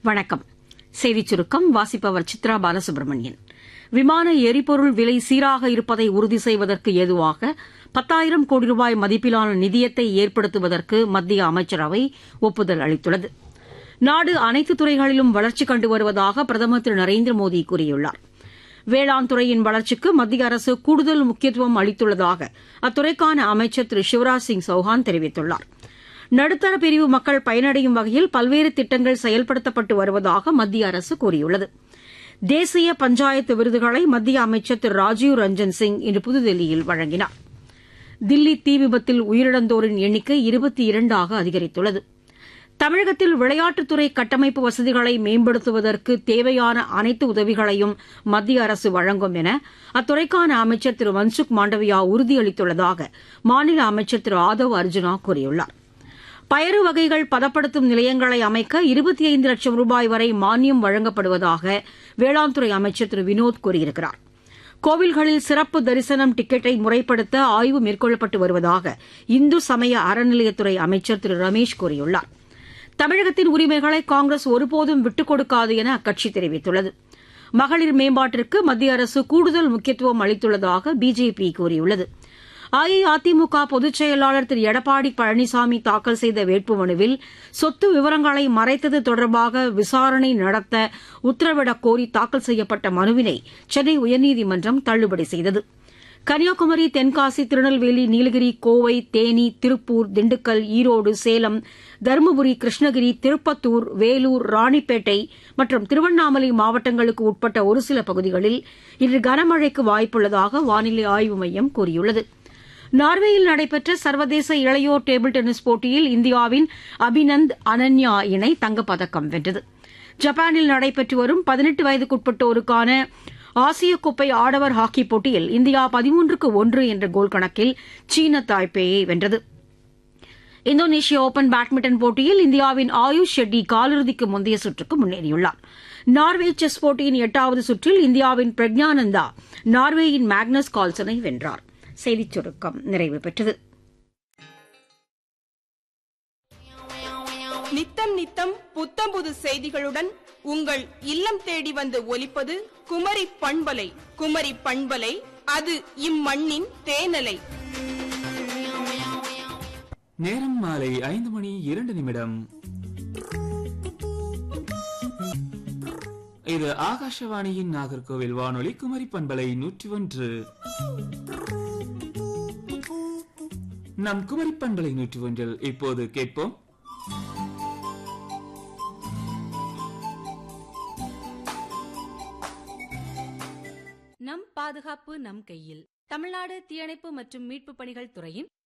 வணக்கம். செய்திச் சுருக்கம் வாசிப்பவர் சித்ரா பாலசுப்ரமணியன். விமான எரிபொருள் விலை சீராக இருப்பதை உறுதி செய்வதற்கு ஏதுவாக 10,000 கோடி ரூபாய் மதிப்பிலான நிதியத்தை ஏற்படுத்துவதற்கு மத்திய அமைச்சரவை ஒப்புதல் அளித்துள்ளது. நாடு அனைத்து துறைகளிலும் வளர்ச்சி கண்டு வருவதாக பிரதமர் திரு நரேந்திர மோடி கூறியுள்ளார். வேளாண் துறையின் வளர்ச்சிக்கு மத்திய அரசு கூடுதல் முக்கியத்துவம் அளித்துள்ளதாக அத்துறைக்கான அமைச்சர் திரு சிவராஜ் சிங் சௌஹான் தெரிவித்துள்ளார். நடுத்தர பிரிவு மக்கள் பயனடையும் வகையில் பல்வேறு திட்டங்கள் செயல்படுத்தப்பட்டு வருவதாக மத்திய அரசு கூறியுள்ளது. தேசிய பஞ்சாயத்து விருதுகளை மத்திய அமைச்சர் திரு ராஜீவ் ரஞ்சன் சிங் இன்று புதுதில்லியில் வழங்கினார். தில்லி தீ விபத்தில் உயிரிழந்தோரின் எண்ணிக்கை 22 அதிகரித்துள்ளது. தமிழகத்தில் விளையாட்டுத்துறை கட்டமைப்பு வசதிகளை மேம்படுத்துவதற்கு தேவையான அனைத்து உதவிகளையும் மத்திய அரசு வழங்கும் என அத்துறைக்கான அமைச்சர் திரு மன்சுக் மாண்டவியா உறுதியளித்துள்ளதாக மாநில அமைச்சர் திரு ஆதவ் அர்ஜுனா கூறியுள்ளார். பயறு வகைகள் பதப்படுத்தும் நிலையங்களை அமைக்க 25 லட்சம் ரூபாய் வரை மானியம் வழங்கப்படுவதாக வேளாண் துறை அமைச்சர் திரு வினோத் கூறியிருக்கிறார். கோவில்களில் சிறப்பு தரிசனம் டிக்கெட்டை முறைப்படுத்த ஆய்வு மேற்கொள்ளப்பட்டு வருவதாக இந்து சமய அறநிலையத்துறை அமைச்சர் திரு ரமேஷ் கூறியுள்ளார். தமிழகத்தின் உரிமைகளை காங்கிரஸ் ஒருபோதும் விட்டுக் கொடுக்காது என அக்கட்சி தெரிவித்துள்ளது. மகளிர் மேம்பாட்டிற்கு மத்திய அரசு கூடுதல் முக்கியத்துவம் அளித்துள்ளதாக பிஜேபி கூறியுள்ளது. அஇஅதிமுக பொதுச் செயலாளர் திரு எடப்பாடி பழனிசாமி தாக்கல் செய்த வேட்புமனுவில் சொத்து விவரங்களை மறைத்தது தொடர்பாக விசாரணை நடத்த உத்தரவிடக் கோரி தாக்கல் செய்யப்பட்ட மனுவினை சென்னை உயர்நீதிமன்றம் தள்ளுபடி செய்தது. கன்னியாகுமரி, தென்காசி, திருநெல்வேலி, நீலகிரி, கோவை, தேனி, திருப்பூர், திண்டுக்கல், ஈரோடு, சேலம், தருமபுரி, கிருஷ்ணகிரி, திருப்பத்தூர், வேலூர், ராணிப்பேட்டை மற்றும் திருவண்ணாமலை மாவட்டங்களுக்கு உட்பட்ட ஒரு சில பகுதிகளில் இன்று கனமழைக்கு வாய்ப்புள்ளதாக வானிலை ஆய்வு மையம் கூறியுள்ளது. நார்வேயில் நடைபெற்ற சர்வதேச இளையோர் டேபிள் டென்னிஸ் போட்டியில் இந்தியாவின் அபிநந்த் அனன்யா இணை தங்கப்பதக்கம் வென்றது. ஜப்பானில் நடைபெற்று வரும் 18 வயதுக்குட்பட்டோருக்கான ஆசிய கோப்பை ஆடவர் ஹாக்கிப் போட்டியில் இந்தியா 13-1 என்ற கோல் கணக்கில் சீன தாய்பேயை வென்றது. இந்தோனேஷிய ஓபன் பேட்மிண்டன் போட்டியில் இந்தியாவின் ஆயுஷ் ஷெட்டி காலிறுதிக்கு முந்தைய சுற்றுக்கு முன்னேறியுள்ளார். நார்வே செஸ் போட்டியின் 8வது சுற்றில் இந்தியாவின் பிரக்ஞானந்தா நார்வேயின் மேக்னஸ் கால்சனை வென்றார். செய்திச் சுருக்கம் நிறைவு பெற்றது. நித்தம் நித்தம் புத்தம்புது செய்திகளுடன் உங்கள் இல்லம் தேடி வந்து ஒலிப்பது குமரி பண்பலை. குமரி பண்பலை, அது இம்மண்ணின் தேனலை. நேரம் மாலை 5:02. இது ஆகாஷவாணியின் நாகர்கோவில் வானொலி குமரி பண்பலை 101. நம் குமரி பண்பலை 101 இப்போது கேட்போம் நம் பாதுகாப்பு நம் கையில். தமிழ்நாடு தீயணைப்பு மற்றும் மீட்பு பணிகள் துறையின்